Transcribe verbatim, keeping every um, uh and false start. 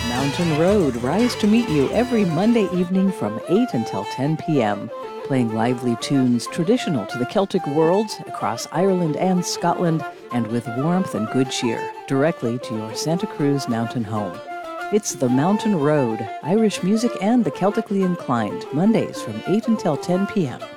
Mountain Road rise to meet you every Monday evening from eight until ten p.m., playing lively tunes traditional to the Celtic worlds across Ireland and Scotland, and with warmth and good cheer, directly to your Santa Cruz mountain home. It's the Mountain Road, Irish music and the Celtically inclined, Mondays from eight until ten p.m.